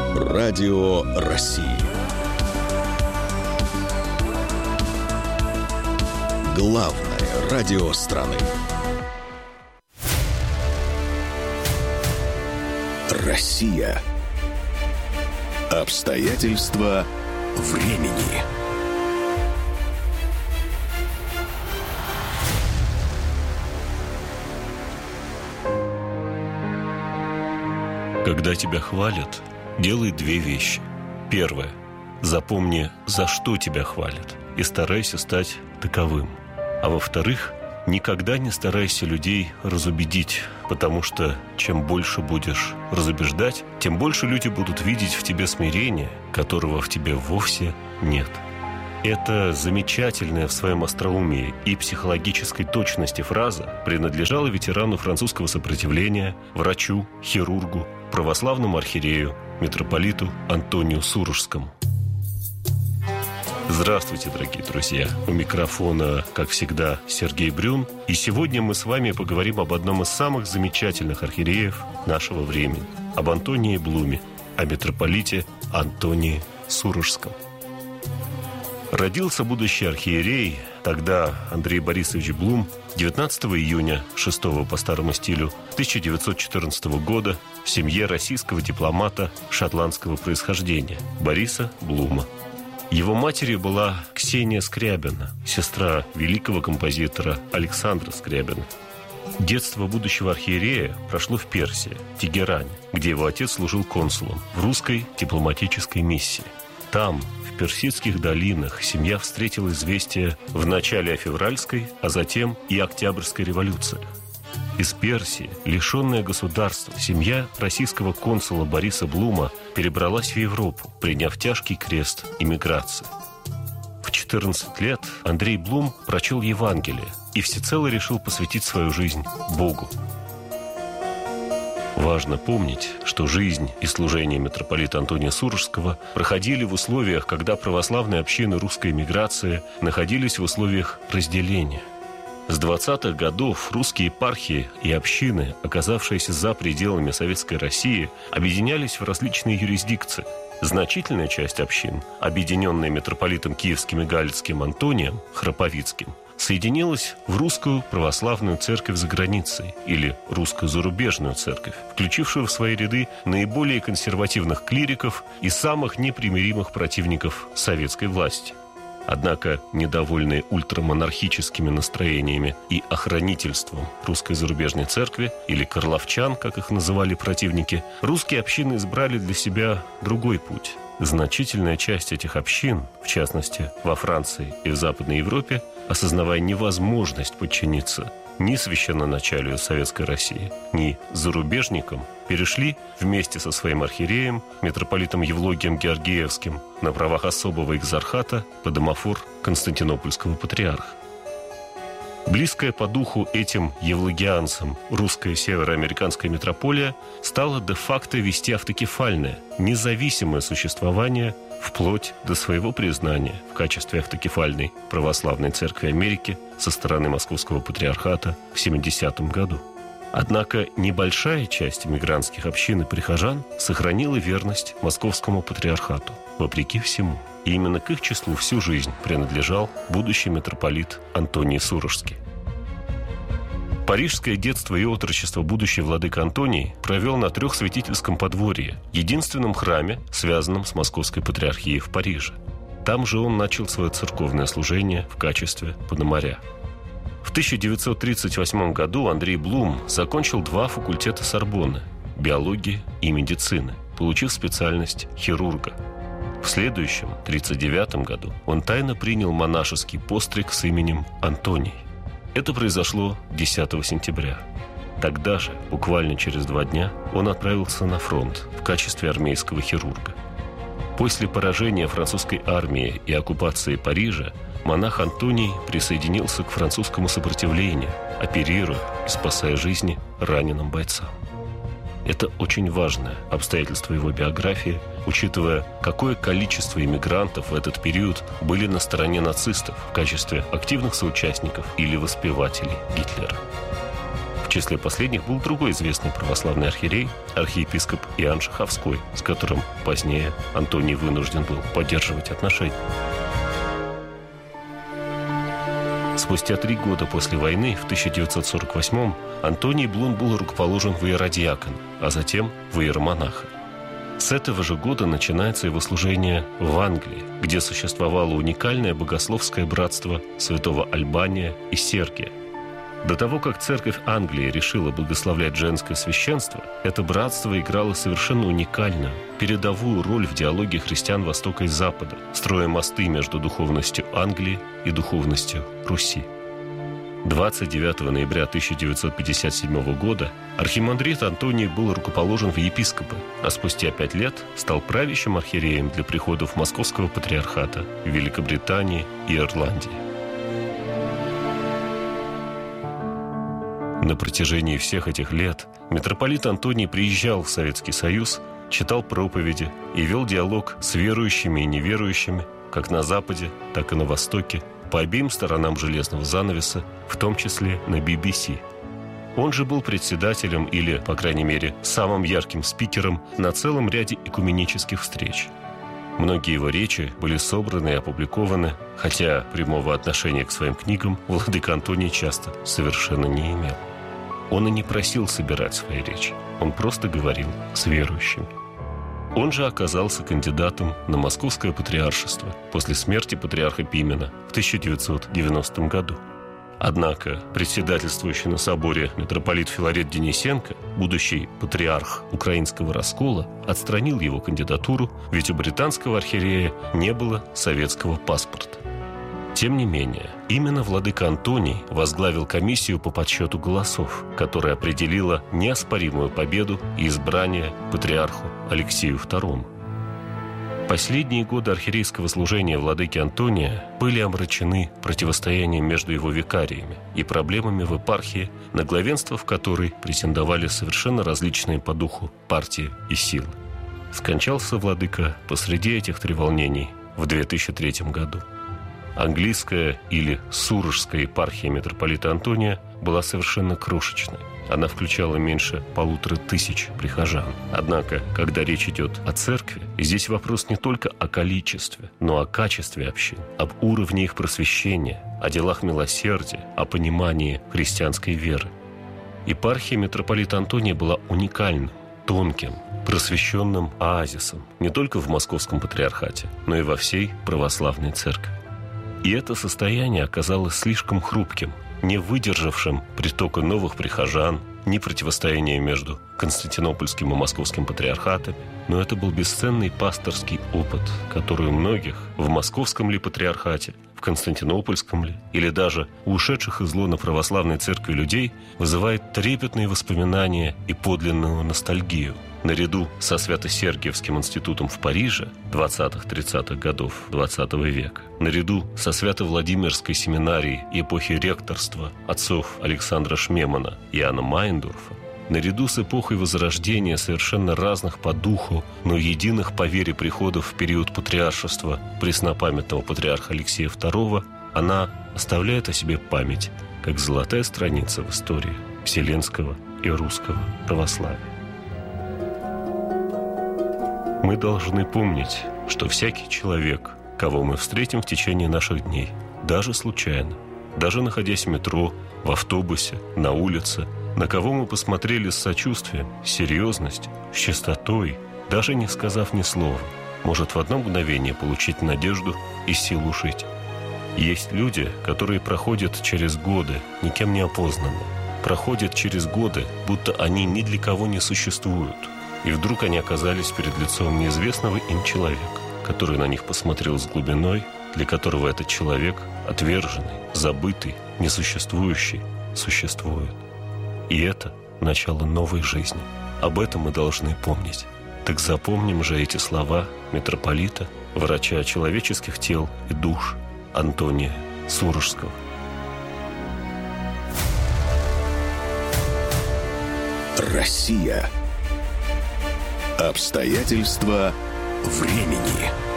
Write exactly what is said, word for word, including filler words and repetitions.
Радио России. Главное радио страны. Россия. Обстоятельства времени. Когда тебя хвалят, делай две вещи. Первое. Запомни, за что тебя хвалят, и старайся стать таковым. А во-вторых, никогда не старайся людей разубедить, потому что чем больше будешь разубеждать, тем больше люди будут видеть в тебе смирение, которого в тебе вовсе нет. Эта замечательная в своем остроумии и психологической точности фраза принадлежала ветерану французского сопротивления, врачу, хирургу, православному архиерею, митрополиту Антонию Сурожскому. Здравствуйте, дорогие друзья! У микрофона, как всегда, Сергей Брюн. И сегодня мы с вами поговорим об одном из самых замечательных архиереев нашего времени, об Антонии Блуме, о митрополите Антонии Сурожском. Родился будущий архиерей, тогда Андрей Борисович Блум, девятнадцатого июня, шестого по старому стилю, тысяча девятьсот четырнадцатого года в семье российского дипломата шотландского происхождения Бориса Блума. Его матерью была Ксения Скрябина, сестра великого композитора Александра Скрябина. Детство будущего архиерея прошло в Персии, Тегеране, где его отец служил консулом в русской дипломатической миссии. Там, в персидских долинах, семья встретила известие в начале о февральской, а затем и октябрьской революциях. Из Персии, лишенная государства, семья российского консула Бориса Блума перебралась в Европу, приняв тяжкий крест эмиграции. В четырнадцать лет Андрей Блум прочел Евангелие и всецело решил посвятить свою жизнь Богу. Важно помнить, что жизнь и служение митрополита Антония Сурожского проходили в условиях, когда православные общины русской эмиграции находились в условиях разделения. С двадцатых годов русские епархии и общины, оказавшиеся за пределами Советской России, объединялись в различные юрисдикции. Значительная часть общин, объединенная митрополитом Киевским и Галицким Антонием Храповицким, соединилась в русскую православную церковь за границей или русскую зарубежную церковь, включившую в свои ряды наиболее консервативных клириков и самых непримиримых противников советской власти. Однако, недовольные ультрамонархическими настроениями и охранительством русской зарубежной церкви, или карловчан, как их называли противники, русские общины избрали для себя другой путь. Значительная часть этих общин, в частности, во Франции и в Западной Европе, осознавая невозможность подчиниться ни священноначалию Советской России, ни зарубежникам, перешли вместе со своим архиереем, митрополитом Евлогием Георгиевским, на правах особого экзархата под домофор Константинопольского патриарха. Близкая по духу этим евлогианцам русская североамериканская митрополия стала де-факто вести автокефальное, независимое существование вплоть до своего признания в качестве автокефальной православной церкви Америки со стороны Московского патриархата в семидесятом году. Однако небольшая часть эмигрантских общин и прихожан сохранила верность Московскому патриархату, вопреки всему. И именно к их числу всю жизнь принадлежал будущий митрополит Антоний Сурожский. Парижское детство и отрочество будущий владыка Антоний провел на Трехсвятительском подворье, единственном храме, связанном с Московской патриархией в Париже. Там же он начал свое церковное служение в качестве пономаря. В тысяча девятьсот тридцать восьмом году Андрей Блум закончил два факультета Сорбонны – биологии и медицины, получив специальность хирурга. В следующем, тридцать девятом году, он тайно принял монашеский постриг с именем Антоний. Это произошло десятого сентября. Тогда же, буквально через два дня, он отправился на фронт в качестве армейского хирурга. После поражения французской армии и оккупации Парижа монах Антоний присоединился к французскому сопротивлению, оперируя и спасая жизни раненым бойцам. Это очень важное обстоятельство его биографии, учитывая, какое количество иммигрантов в этот период были на стороне нацистов в качестве активных соучастников или воспевателей Гитлера. В числе последних был другой известный православный архиерей, архиепископ Иоанн Шаховской, с которым позднее Антоний вынужден был поддерживать отношения. Спустя три года после войны, в тысяча девятьсот сорок восьмом, Антоний Блун был рукоположен в иеродиакона, а затем в иеромонаха. С этого же года начинается его служение в Англии, где существовало уникальное богословское братство святого Альбания и Сергия. До того, как церковь Англии решила благословлять женское священство, это братство играло совершенно уникальную, передовую роль в диалоге христиан Востока и Запада, строя мосты между духовностью Англии и духовностью Руси. двадцать девятого ноября тысяча девятьсот пятьдесят седьмого года архимандрит Антоний был рукоположен в епископы, а спустя пять лет стал правящим архиереем для приходов Московского патриархата в Великобритании и Ирландии. На протяжении всех этих лет митрополит Антоний приезжал в Советский Союз, читал проповеди и вел диалог с верующими и неверующими, как на Западе, так и на Востоке, по обеим сторонам железного занавеса, в том числе на би би си. Он же был председателем или, по крайней мере, самым ярким спикером на целом ряде экуменических встреч. Многие его речи были собраны и опубликованы, хотя прямого отношения к своим книгам владыка Антоний часто совершенно не имел. Он и не просил собирать свои речи, он просто говорил с верующими. Он же оказался кандидатом на Московское патриаршество после смерти патриарха Пимена в тысяча девятьсот девяностом году. Однако председательствующий на соборе митрополит Филарет Денисенко, будущий патриарх украинского раскола, отстранил его кандидатуру, ведь у британского архиерея не было советского паспорта. Тем не менее, именно владыка Антоний возглавил комиссию по подсчету голосов, которая определила неоспоримую победу и избрание патриарху Алексею второму. Последние годы архиерейского служения владыки Антония были омрачены противостоянием между его викариями и проблемами в епархии, на главенство в которой претендовали совершенно различные по духу партии и силы. Скончался владыка посреди этих треволнений в две тысячи третьем году. Английская или Сурожская епархия митрополита Антония была совершенно крошечной. Она включала меньше полутора тысяч прихожан. Однако, когда речь идет о церкви, здесь вопрос не только о количестве, но о качестве общин, об уровне их просвещения, о делах милосердия, о понимании христианской веры. Епархия митрополита Антония была уникальным, тонким, просвещенным оазисом не только в Московском патриархате, но и во всей православной церкви. И это состояние оказалось слишком хрупким, не выдержавшим притока новых прихожан, ни противостояния между Константинопольским и Московским патриархатами, но это был бесценный пасторский опыт, который у многих в Московском ли патриархате, в Константинопольском ли, или даже у ушедших из лона православной церкви людей вызывает трепетные воспоминания и подлинную ностальгию. Наряду со Свято-Сергиевским институтом в Париже двадцатых-тридцатых годов двадцатого века, наряду со Свято-Владимирской семинарией эпохи ректорства отцов Александра Шмемана и Иоанна Майндорфа, наряду с эпохой Возрождения совершенно разных по духу, но единых по вере приходов в период патриаршества преснопамятного патриарха Алексея второго, она оставляет о себе память, как золотая страница в истории вселенского и русского православия. Мы должны помнить, что всякий человек, кого мы встретим в течение наших дней, даже случайно, даже находясь в метро, в автобусе, на улице, на кого мы посмотрели с сочувствием, с серьезностью, с чистотой, даже не сказав ни слова, может в одно мгновение получить надежду и силу жить. Есть люди, которые проходят через годы, никем не опознанные, проходят через годы, будто они ни для кого не существуют. И вдруг они оказались перед лицом неизвестного им человека, который на них посмотрел с глубиной, для которого этот человек, отверженный, забытый, несуществующий, существует. И это начало новой жизни. Об этом мы должны помнить. Так запомним же эти слова митрополита, врача человеческих тел и душ Антония Сурожского. Россия. Обстоятельства времени.